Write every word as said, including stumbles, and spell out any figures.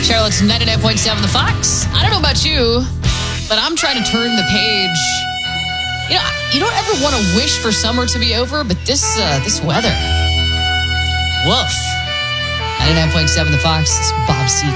Charlotte's ninety-nine point seven The Fox. I don't know about you, but I'm trying to turn the page. You know, you don't ever want to wish for summer to be over, but this uh, this weather. Woof. ninety-nine point seven The Fox. It's Bob Seger.